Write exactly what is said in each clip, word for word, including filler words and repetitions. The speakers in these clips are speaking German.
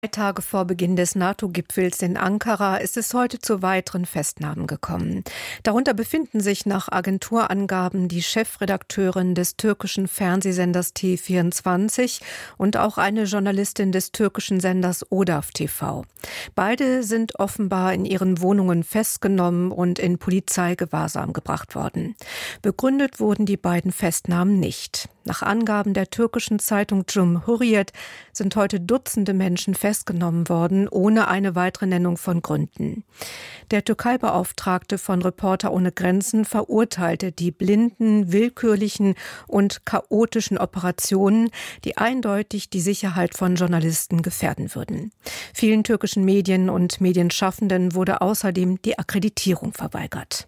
Drei Tage vor Beginn des NATO-Gipfels in Ankara ist es heute zu weiteren Festnahmen gekommen. Darunter befinden sich nach Agenturangaben die Chefredakteurin des türkischen Fernsehsenders T vierundzwanzig und auch eine Journalistin des türkischen Senders ODAF T V. Beide sind offenbar in ihren Wohnungen festgenommen und in Polizeigewahrsam gebracht worden. Begründet wurden die beiden Festnahmen nicht. Nach Angaben der türkischen Zeitung Cumhuriyet sind heute Dutzende Menschen festgenommen worden, ohne eine weitere Nennung von Gründen. Der Türkei-Beauftragte von Reporter ohne Grenzen verurteilte die blinden, willkürlichen und chaotischen Operationen, die eindeutig die Sicherheit von Journalisten gefährden würden. Vielen türkischen Medien und Medienschaffenden wurde außerdem die Akkreditierung verweigert.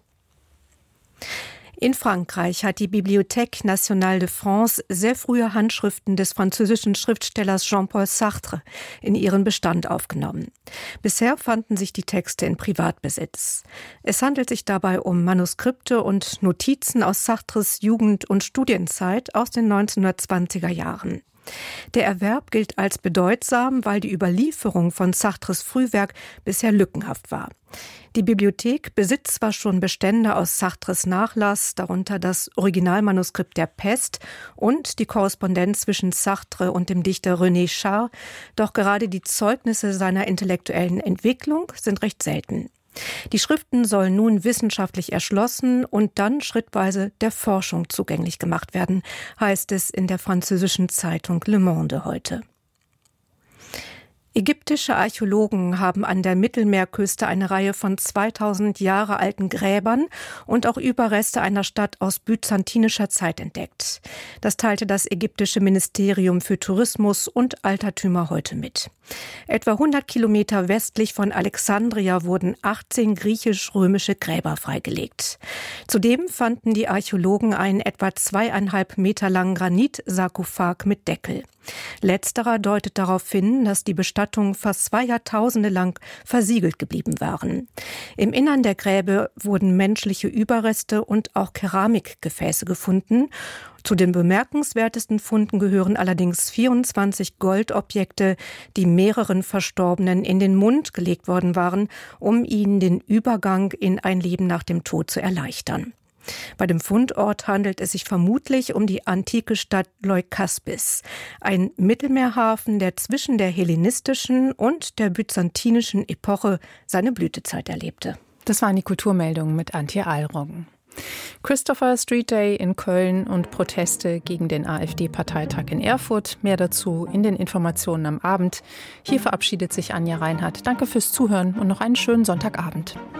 In Frankreich hat die Bibliothèque Nationale de France sehr frühe Handschriften des französischen Schriftstellers Jean-Paul Sartre in ihren Bestand aufgenommen. Bisher fanden sich die Texte in Privatbesitz. Es handelt sich dabei um Manuskripte und Notizen aus Sartres Jugend- und Studienzeit aus den neunzehnhundertzwanziger Jahren. Der Erwerb gilt als bedeutsam, weil die Überlieferung von Sartres Frühwerk bisher lückenhaft war. Die Bibliothek besitzt zwar schon Bestände aus Sartres Nachlass, darunter das Originalmanuskript der Pest und die Korrespondenz zwischen Sartre und dem Dichter René Char, doch gerade die Zeugnisse seiner intellektuellen Entwicklung sind recht selten. Die Schriften sollen nun wissenschaftlich erschlossen und dann schrittweise der Forschung zugänglich gemacht werden, heißt es in der französischen Zeitung Le Monde heute. Ägyptische Archäologen haben an der Mittelmeerküste eine Reihe von zweitausend Jahre alten Gräbern und auch Überreste einer Stadt aus byzantinischer Zeit entdeckt. Das teilte das ägyptische Ministerium für Tourismus und Altertümer heute mit. Etwa hundert Kilometer westlich von Alexandria wurden achtzehn griechisch-römische Gräber freigelegt. Zudem fanden die Archäologen einen etwa zweieinhalb Meter langen Granitsarkophag mit Deckel. Letzterer deutet darauf hin, dass die Bestattungen fast zwei Jahrtausende lang versiegelt geblieben waren. Im Innern der Gräber wurden menschliche Überreste und auch Keramikgefäße gefunden. Zu den bemerkenswertesten Funden gehören allerdings vierundzwanzig Goldobjekte, die mehreren Verstorbenen in den Mund gelegt worden waren, um ihnen den Übergang in ein Leben nach dem Tod zu erleichtern. Bei dem Fundort handelt es sich vermutlich um die antike Stadt Leukaspis, ein Mittelmeerhafen, der zwischen der hellenistischen und der byzantinischen Epoche seine Blütezeit erlebte. Das waren die Kulturmeldungen mit Antje Ahlroggen. Christopher Street Day in Köln und Proteste gegen den AfD-Parteitag in Erfurt. Mehr dazu in den Informationen am Abend. Hier verabschiedet sich Anja Reinhardt. Danke fürs Zuhören und noch einen schönen Sonntagabend.